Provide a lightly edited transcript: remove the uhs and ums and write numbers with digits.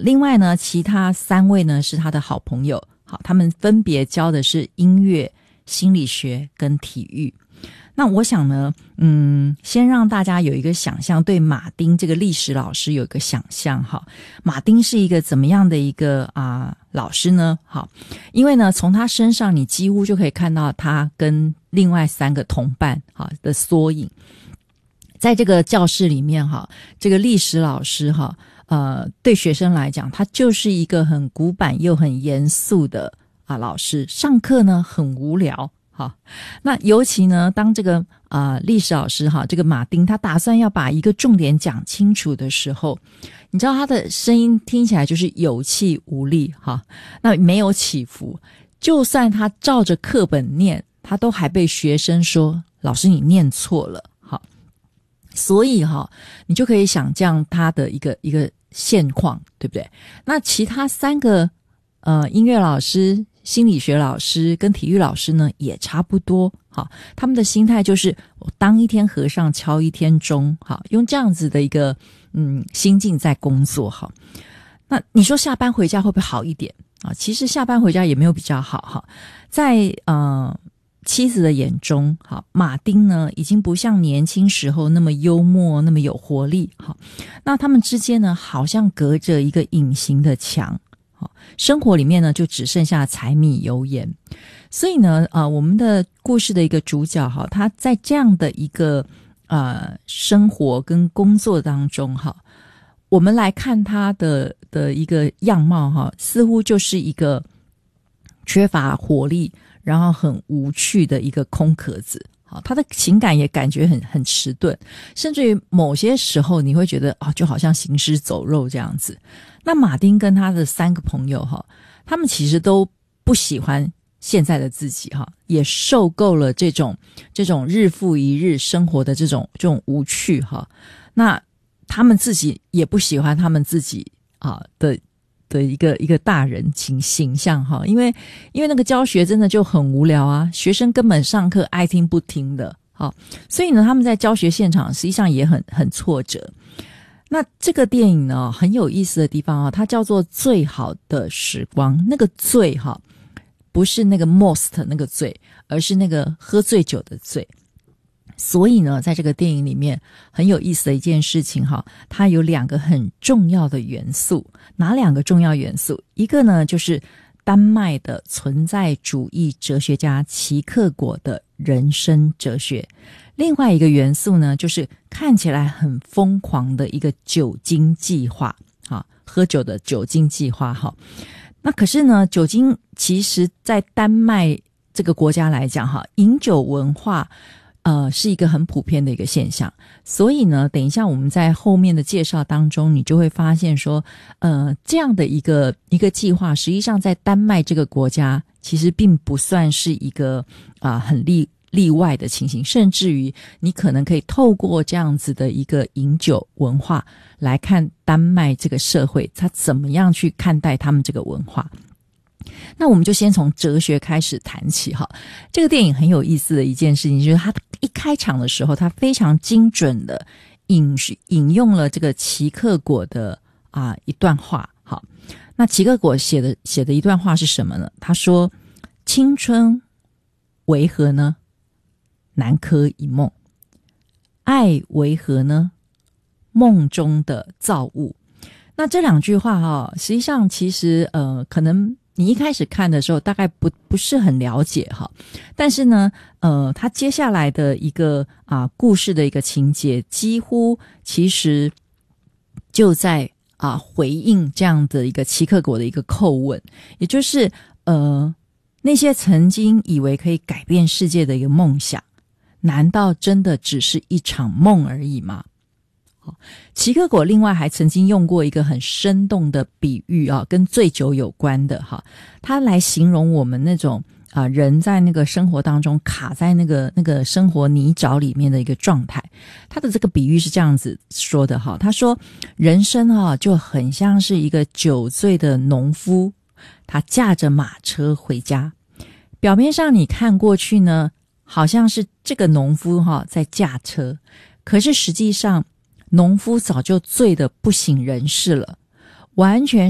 另外呢，其他3位呢是他的好朋友，好，他们分别教的是音乐、心理学跟体育。那我想呢，先让大家有一个想象，对马丁这个历史老师有一个想象哈。马丁是一个怎么样的一个老师呢？好，因为呢，从他身上你几乎就可以看到他跟另外3个同伴的缩影。在这个教室里面哈，这个历史老师哈，对学生来讲，他就是一个很古板又很严肃的老师，上课呢很无聊。好，那尤其呢，当这个历史老师这个马丁他打算要把一个重点讲清楚的时候，你知道他的声音听起来就是有气无力那没有起伏，就算他照着课本念，他都还被学生说老师你念错了。好，所以你就可以想象他的一个现况，对不对？那其他3个音乐老师、心理学老师跟体育老师呢也差不多。好，他们的心态就是我当一天和尚敲一天钟，好，用这样子的一个心境在工作。好，那你说下班回家会不会好一点其实下班回家也没有比较好在妻子的眼中，好，马丁呢已经不像年轻时候那么幽默，那么有活力。好，那他们之间呢好像隔着一个隐形的墙。生活里面呢就只剩下柴米油盐。所以呢我们的故事的一个主角他在这样的一个生活跟工作当中我们来看他的一个样貌似乎就是一个缺乏活力，然后很无趣的一个空壳子。他的情感也感觉很迟钝，甚至于某些时候你会觉得就好像行尸走肉这样子。那马丁跟他的3个朋友他们其实都不喜欢现在的自己也受够了这种日复一日生活的这种无趣那他们自己也不喜欢他们自己的一个大人形象因为那个教学真的就很无聊学生根本上课爱听不听的所以呢他们在教学现场实际上也很挫折。那这个电影呢很有意思的地方它叫做最好的时光。那个醉不是那个 most 那个醉，而是那个喝醉酒的醉。所以呢在这个电影里面很有意思的一件事情它有2个很重要的元素。哪2个重要元素？一个呢就是丹麦的存在主义哲学家齐克果的人生哲学。另外一个元素呢就是看起来很疯狂的一个酒精计划喝酒的酒精计划那可是呢酒精其实在丹麦这个国家来讲饮酒文化是一个很普遍的一个现象。所以呢等一下我们在后面的介绍当中你就会发现说这样的一个计划实际上在丹麦这个国家其实并不算是一个很例外的情形，甚至于你可能可以透过这样子的一个饮酒文化来看丹麦这个社会它怎么样去看待他们这个文化。那我们就先从哲学开始谈起这个电影很有意思的一件事情就是它一开场的时候它非常精准的引用了这个齐克果的一段话。好，那齐克果写的一段话是什么呢？他说青春为何呢？南柯一梦。爱为何呢？梦中的造物。那这2句话实际上其实可能你一开始看的时候大概不是很了解但是呢它接下来的一个故事的一个情节几乎其实就在回应这样的一个齐克果的一个叩问，也就是那些曾经以为可以改变世界的一个梦想，难道真的只是一场梦而已吗？齐克果另外还曾经用过一个很生动的比喻跟醉酒有关的他来形容我们那种人在那个生活当中卡在那个生活泥沼里面的一个状态。他的这个比喻是这样子说的他说人生就很像是一个酒醉的农夫，他驾着马车回家。表面上你看过去呢好像是这个农夫在驾车，可是实际上农夫早就醉得不省人事了，完全